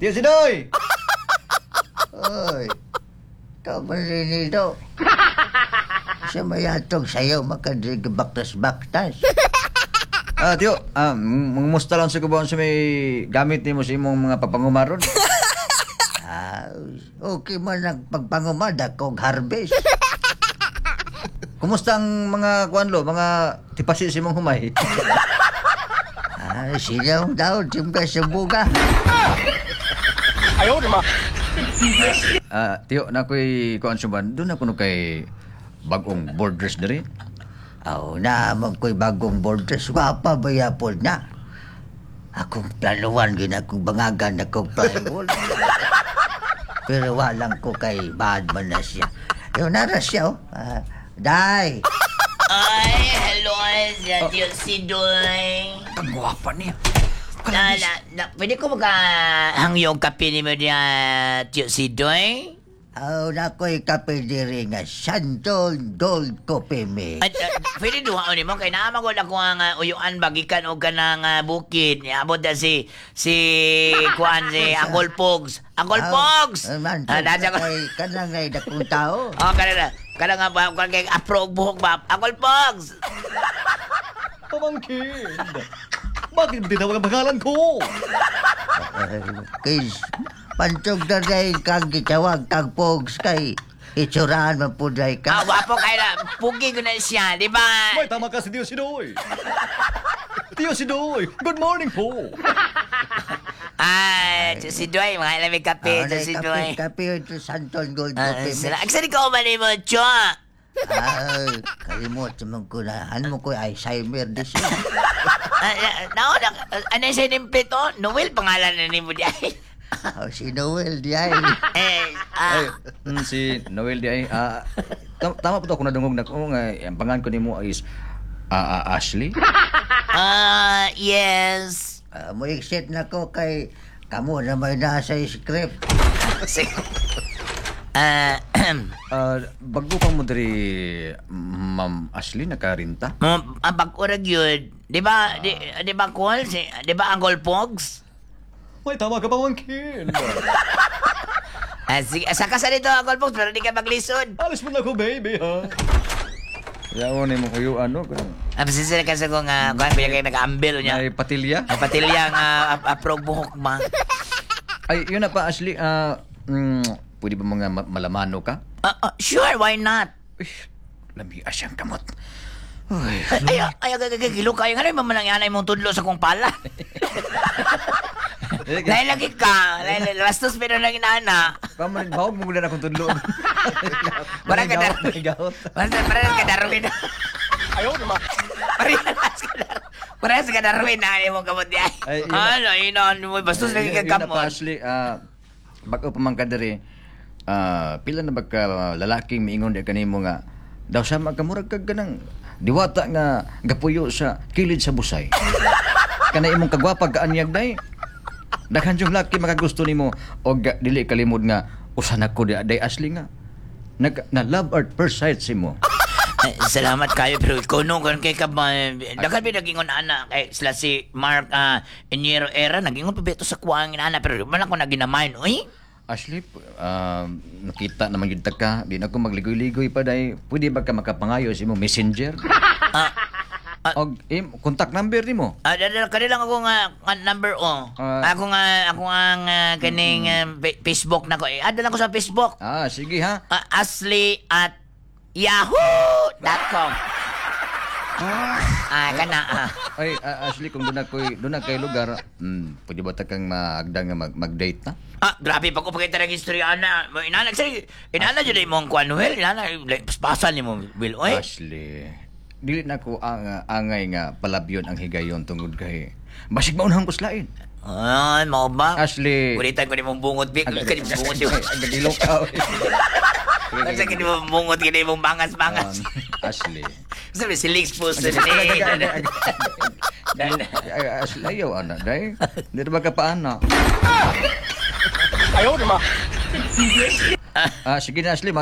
Tiyo si Doy! Oy, kamarinido. Sa mayatong sayo, makadrigabaktas-baktas. Tiyo, mumusta lang sa kubaon sa may gamit ni mo sa imong mga papangumaron. Okay man ang pagpangumada kong harvest. Kumusta ang mga kuanlo, mga tipasi sa imong humay? Silaw daw, simba sa buga. Tiyo, na ko'y kuan suban, doon ako no kay bagong borders na rin. Na ko'y bagong borders. Wapa ba yapon na? Akong planuan, ginakong bangagan, akong plywood. Pero walang ko kay bad man na siya. Yung naras siya, Day! Ay, hello, si Doy. Ang gwapa niya. Pwede ko makahangyong kape ni mo niya, si Doy? Na ko'y kape diri nga Santol Gold Coffee Mix. Pwede duhaon ni mo, kaya naamagod ako ang uyuan bagikan o kanang bukid. Abot na si Kuan, si Uncle Pogs. Uncle Pogs! Kanang ngay dakong tao. Kanang nga ba, kay apro og buhok ba? Uncle Pogs! Pamangkin! Bakit hindi tawag ang pangalan ko? Kay pantog na dahil kang gitawag kang Pogs kay itsurahan man po dahil ka. Wapo kayo na, pugi ko na siya, di ba? May tama ka si Tiyo Sidoy. Tiyo Sidoy, good morning po. Si Doy, mga ilamig kape, si Doy. Kape ito Santol Gold Coffee Mix. Aksari ko man mo, Chua. Kalimot naman ko na. Ano mo ko Alzheimer dis yun. Ano yung sinimple to? Noel, pangalan na ni mo di ay. Si Noel di ay. Si Noel di ay. Tama po to ako nadungog na kung ang pangalan ko ni mo is Ashley. Yes. Mo exit na ko kay kamo na may nasa script. Bago pa mo diri, Ma'am Ashley, nakarinta? Pag-urag yun, di ba, Col? Di ba, Uncle Pogs? May tama ka pamangkin. Sige, saka sa dito, Uncle Pogs, pero di ka maglisod. Alis mo na ko, baby, ha? Kaya mo na yung kuyo, ano? Pasisira ka sa kong, kuhan, kaya kayo nag-ambil niya. Ay, patilya? Ay, patilya ang aprog buhok ma. Ay, yun na pa, Ashley. Pwede ba mga malamano ka? Sure, why not? Lamias siyang kamot. Ay, gilo kayo nga rin, mamanangyanay mong tudlo sa kong pala. Dahil lagi ka, rastos pero lang inana. Bawag mo muna akong tudlo. Parang kadaruin. Ayaw naman. Parang kadaruin na ano mong kamot niya. Inaan mo, bastos lagi ka kamot. Yun na pa, Ashley, bago pa man ka diri, pila na ba ka lalaking miingon di kanimo nga daw sa magkamurag kag ganang diwata nga gapuyo sa kilid sa busay. Kana imong kagwapa kaanyag day. Daghan yung laki makagusto nimo og dili kalimod nga usan ako di day Ashley nga. Na love at first sight si mo. Salamat kayo pero kuno kan kay ka dagan bi nagingon ana kay sila si Mark Iniero Era nagingon pa beto sa kuwang ana pero man ako naginamayn oy. Ashley, nakita naman yun ka. Di na ako magligoy-ligoy pa dahil pwede ba ka makapangayo sa mo messenger? O, contact number ni mo? Kanilang ako nga number o. Ako nga kaning Facebook na ko. Adala ko sa Facebook. Sige ha. Ashley@yahoo.com kana. Ay, Ashley, kung doon na kay lugar, pwede ba ta kang maagda nga mag-date na? Grabe pa ko pakita ng istorya na. Inana dyan mong Manuel. Inana, pasan ni mo, Will. Oy. Ashley, dili na ko angay nga palabyon ang higayon tungod kay basig maunahang kuslain. Ay, mau ba? Ashley. Ulitan ko ni mong bungot, Vic. Ulitan ni mong bungot. Agdilok ka. Kasi kini mong bungot, kini mong bangas-bangas. Ashley. Sabi, si Lix po sa Ashley, ayaw, anak, day. Hindi na ba ka pa, anak? Ayaw naman. Sige na, Ashley.